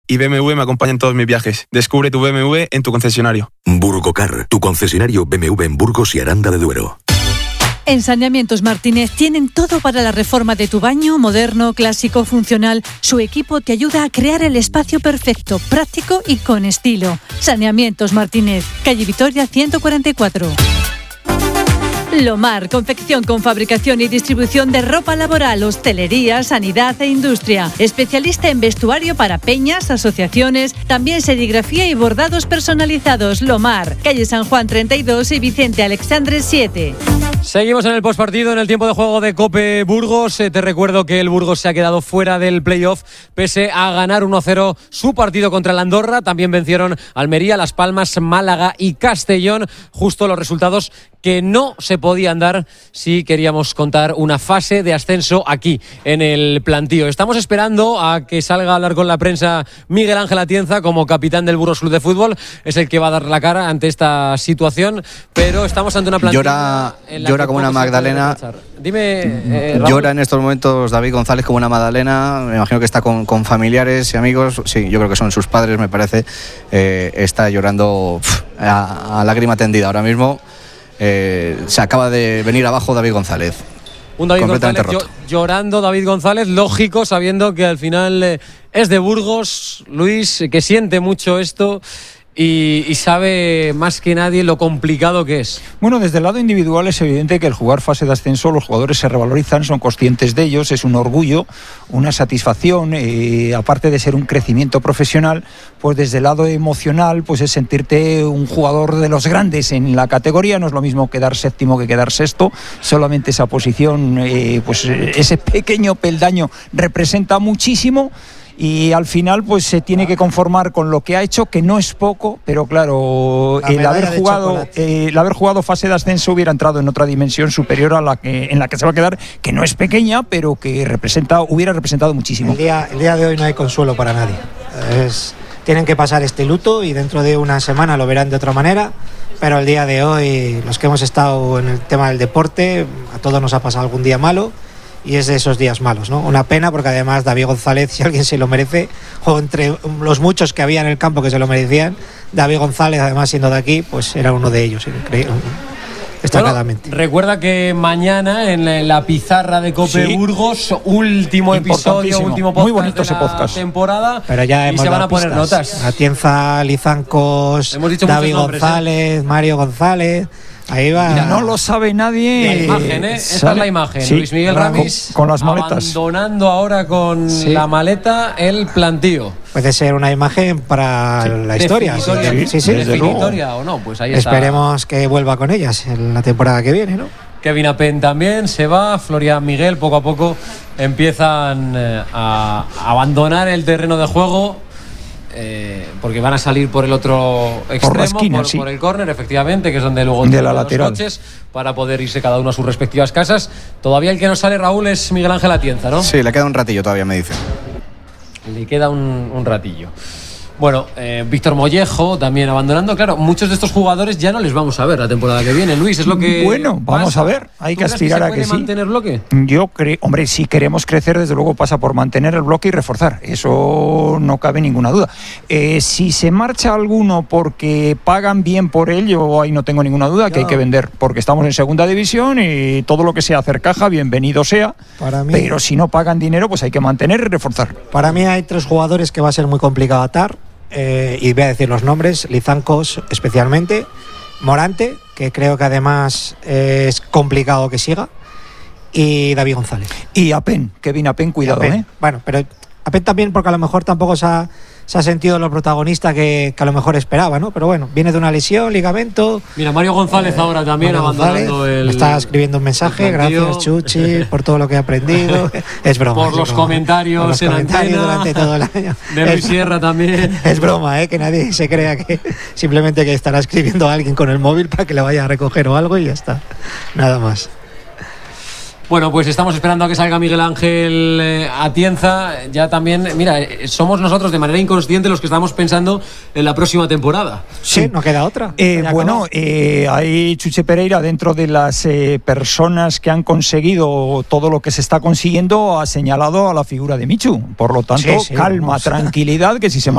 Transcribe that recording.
y BMW me acompaña en todos mis viajes. Descubre tu BMW en tu concesionario. Burgocar, tu concesionario BMW en Burgos y Aranda de Duero. En Saneamientos Martínez tienen todo para la reforma de tu baño, moderno, clásico, funcional. Su equipo te ayuda a crear el espacio perfecto, práctico y con estilo. Saneamientos Martínez, calle Vitoria 144. Lomar, confección con fabricación y distribución de ropa laboral, hostelería, sanidad e industria. Especialista en vestuario para peñas, asociaciones, también serigrafía y bordados personalizados. Lomar, calle San Juan 32 y Vicente Alexandre 7. Seguimos en el postpartido, en el tiempo de juego de COPE Burgos. Te recuerdo que el Burgos se ha quedado fuera del playoff pese a ganar 1-0 su partido contra el Andorra. También vencieron Almería, Las Palmas, Málaga y Castellón. Justo los resultados que no se podían dar si queríamos contar una fase de ascenso aquí en el plantío. Estamos esperando a que salga a hablar con la prensa Miguel Ángel Atienza como capitán del Burgos Club de Fútbol. Es el que va a dar la cara ante esta situación, pero estamos ante una plantilla llora como una Magdalena. Dime, llora en estos momentos David González como una Magdalena. Me imagino que está con familiares y amigos. Sí, yo creo que son sus padres, me parece. Está llorando a lágrima tendida ahora mismo. Se acaba de venir abajo David González. Un David González llorando, David González, lógico, sabiendo que al final es de Burgos, Luis, que siente mucho esto y sabe más que nadie lo complicado que es. Bueno, desde el lado individual es evidente que el jugar fase de ascenso, los jugadores se revalorizan, son conscientes de ellos, es un orgullo, una satisfacción, aparte de ser un crecimiento profesional, pues desde el lado emocional, pues es sentirte un jugador de los grandes en la categoría. No es lo mismo quedar séptimo que quedar sexto, solamente esa posición, pues ese pequeño peldaño representa muchísimo. Y al final pues se tiene que conformar con lo que ha hecho, que no es poco, pero claro, el haber jugado fase de ascenso hubiera entrado en otra dimensión superior a en la que se va a quedar, que no es pequeña, pero que hubiera representado muchísimo. El día de hoy no hay consuelo para nadie. Tienen que pasar este luto y dentro de una semana lo verán de otra manera, pero el día de hoy, los que hemos estado en el tema del deporte, a todos nos ha pasado algún día malo. Y es de esos días malos, ¿no? Una pena, porque además David González, si alguien se lo merece, o entre los muchos que había en el campo que se lo merecían, David González, además siendo de aquí, pues era uno de ellos, destacadamente. Bueno, recuerda que mañana en la pizarra de COPE Burgos, último episodio, último podcast, muy bonito ese podcast, temporada, pero ya y se van a poner notas. Atienza, Lizancos, David González, Mario González. Ahí va. Mira, no lo sabe nadie. La imagen, Esta es la imagen. Sí, Luis Miguel Ramis con las maletas. Abandonando ahora con la maleta el plantío. Puede ser una imagen para la historia. Definitoria o no, pues ahí está. Esperemos que vuelva con ellas en la temporada que viene, ¿no? Kevin Apen también se va, Florian Miguel poco a poco empiezan a abandonar el terreno de juego. Porque van a salir por el otro extremo, por el córner, efectivamente, que es donde luego de la lateral, los coches, para poder irse cada uno a sus respectivas casas. Todavía el que no sale, Raúl, es Miguel Ángel Atienza, ¿no? Sí, le queda un ratillo todavía, me dice. Le queda un ratillo. Bueno, Víctor Mollejo también abandonando. Claro, muchos de estos jugadores ya no les vamos a ver la temporada que viene. Luis, es lo que bueno, vamos a ver. Hay que aspirar a que sí. ¿Mantener bloque? Yo creo, hombre, si queremos crecer, desde luego pasa por mantener el bloque y reforzar. Eso no cabe ninguna duda. Si se marcha alguno porque pagan bien por él, yo ahí no tengo ninguna duda que hay que vender, porque estamos en segunda división y todo lo que sea hacer caja, bienvenido sea. Para mí, pero si no pagan dinero, pues hay que mantener y reforzar. Para mí hay 3 jugadores que va a ser muy complicado atar. Y voy a decir los nombres: Lizancos especialmente, Morante, que creo que además es complicado que siga, y David González. Y Apen, Kevin Apen, cuidado, Bueno, pero Apen también, porque a lo mejor tampoco se ha sentido lo protagonista que a lo mejor esperaba, ¿no? Pero bueno, viene de una lesión, ligamento. Mira, Mario González ahora también abandonando me está escribiendo un mensaje: gracias Chuchi por todo lo que he aprendido. Es broma. Por los comentarios en antena durante todo el año. De Luis Sierra también. Es broma, que nadie se crea que simplemente que estará escribiendo a alguien con el móvil para que le vaya a recoger o algo y ya está. Nada más. Bueno, pues estamos esperando a que salga Miguel Ángel Atienza. Ya también, mira, somos nosotros de manera inconsciente los que estamos pensando en la próxima temporada. Sí, no queda otra. Bueno, hay Chuche Pereira, dentro de las personas que han conseguido todo lo que se está consiguiendo, ha señalado a la figura de Michu. Por lo tanto, calma, tranquilidad, que si se